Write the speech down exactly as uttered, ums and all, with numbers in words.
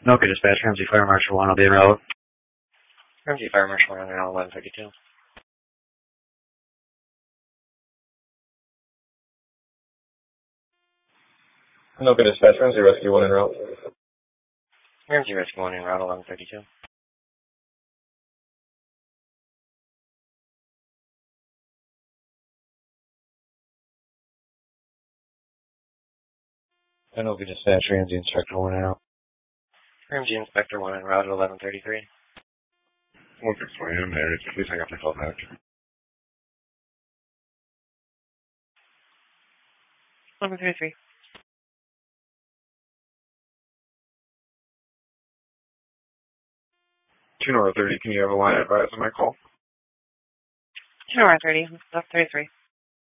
Okay, dispatch, Ramsey Fire Marshal one, I'll be in route. Ramsey Fire Marshal one, route eleven thirty-two. Okay, dispatch, Ramsey Rescue one en route. Ramsey Rescue one en route eleven thirty-two. Okay, dispatch, Ramsey Inspector one en route. Ramsey Inspector one en route at eleven thirty-three. one six four, I'm there. Please hang up and call back. eleven thirty-three. two Nora thirty, can you have a line advise on my call? two Nora thirty, left thirty-three.